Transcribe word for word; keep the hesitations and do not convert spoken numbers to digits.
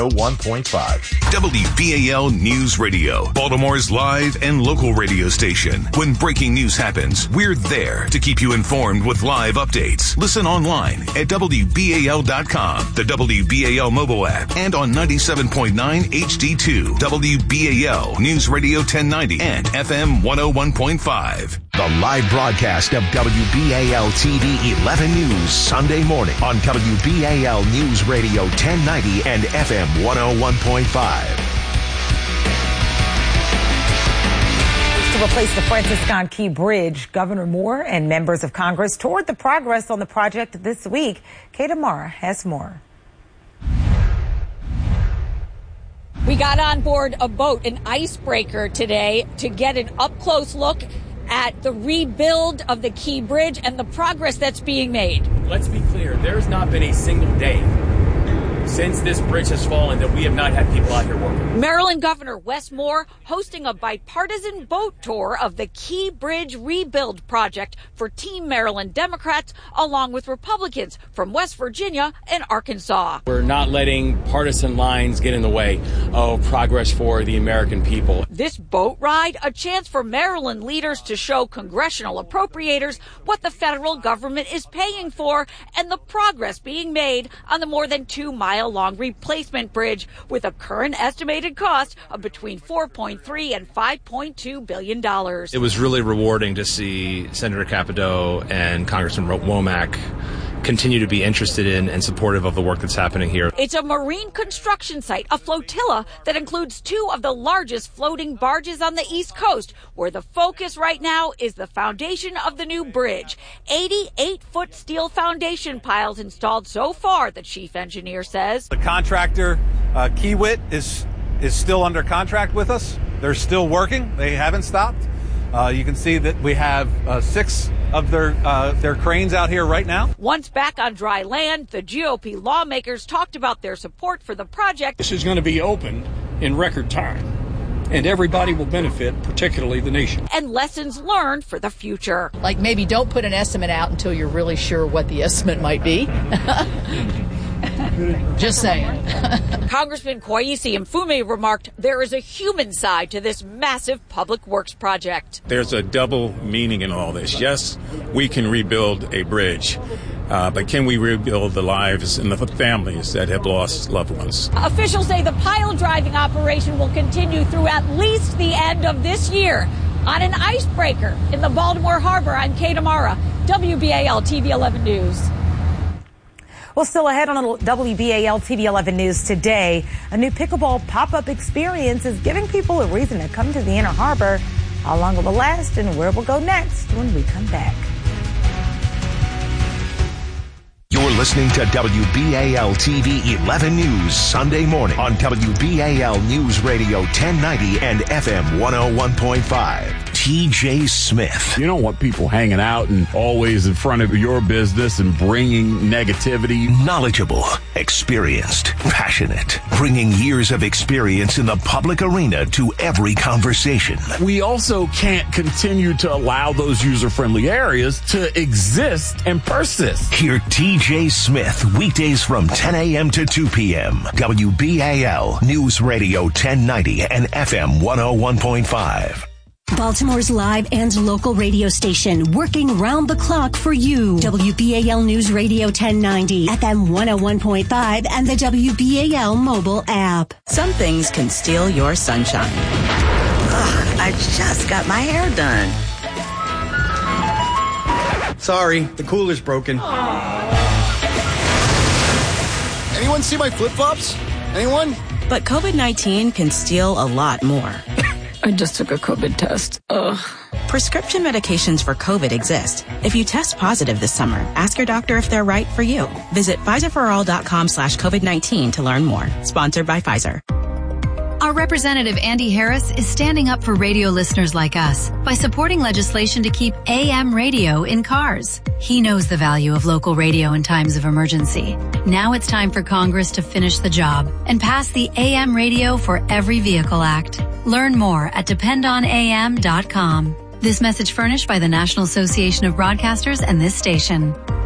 one point five. W B A L News Radio, Baltimore's live and local radio station. When breaking news happens, we're there to keep you informed with live updates. Listen online at W B A L dot com, the W B A L mobile app, and on ninety-seven point nine H D two, W B A L News Radio ten ninety, and F M one oh one point five. The live broadcast of W B A L T V eleven News Sunday morning on W B A L News Radio ten ninety and F M one oh one point five. To replace the Franciscan Key Bridge, Governor Moore and members of Congress toured the progress on the project this week. Kate Amara has more. We got on board a boat, an icebreaker, today to get an up-close look at the rebuild of the Key Bridge and the progress that's being made. Let's be clear, there's not been a single day since this bridge has fallen that we have not had people out here working. Maryland Governor Wes Moore hosting a bipartisan boat tour of the Key Bridge rebuild project for Team Maryland Democrats, along with Republicans from West Virginia and Arkansas. We're not letting partisan lines get in the way of progress for the American people. This boat ride, a chance for Maryland leaders to show congressional appropriators what the federal government is paying for and the progress being made on the more than two mile long replacement bridge with a current estimated cost of between four point three and five point two billion dollars. It was really rewarding to see Senator Capito and Congressman Womack continue to be interested in and supportive of the work that's happening here. It's a marine construction site, a flotilla that includes two of the largest floating barges on the East Coast, where the focus right now is the foundation of the new bridge. eighty-eight foot steel foundation piles installed so far, the chief engineer says. The contractor, uh, Kiewit, is is still under contract with us. They're still working. They haven't stopped. Uh, you can see that we have uh, six of their uh, their cranes out here right now. Once back on dry land, the G O P lawmakers talked about their support for the project. This is going to be opened in record time, and everybody will benefit, particularly the nation. And lessons learned for the future. Like maybe don't put an estimate out until you're really sure what the estimate might be. Just saying. Congressman Kwesi Mfume remarked there is a human side to this massive public works project. There's a double meaning in all this. Yes, we can rebuild a bridge, uh, but can we rebuild the lives and the families that have lost loved ones? Officials say the pile driving operation will continue through at least the end of this year. On an icebreaker in the Baltimore Harbor, I'm Kate Amara, W B A L T V eleven News. Well, still ahead on W B A L T V eleven News today, a new pickleball pop-up experience is giving people a reason to come to the Inner Harbor. How long it will last and where we'll go next when we come back. You're listening to W B A L T V eleven News Sunday morning on W B A L News Radio ten ninety and F M one oh one point five. T J Smith. You don't want people hanging out and always in front of your business and bringing negativity. Knowledgeable, experienced, passionate, bringing years of experience in the public arena to every conversation. We also can't continue to allow those user-friendly areas to exist and persist. Hear T J Smith weekdays from ten a.m. to two p.m. W B A L News Radio ten ninety and F M one oh one point five. Baltimore's live and local radio station, working round the clock for you. W B A L News Radio ten ninety, F M one oh one point five, and the W B A L mobile app. Some things can steal your sunshine. Ugh, I just got my hair done. Sorry, the cooler's broken. Anyone see my flip-flops? Anyone? But COVID nineteen can steal a lot more. I just took a COVID test. Ugh. Prescription medications for COVID exist. If you test positive this summer, ask your doctor if they're right for you. Visit Pfizerforall.com slash COVID-19 to learn more. Sponsored by Pfizer. Our Representative Andy Harris is standing up for radio listeners like us by supporting legislation to keep A M radio in cars. He knows the value of local radio in times of emergency. Now it's time for Congress to finish the job and pass the A M Radio for Every Vehicle Act. Learn more at depend on A M dot com. This message furnished by the National Association of Broadcasters and this station.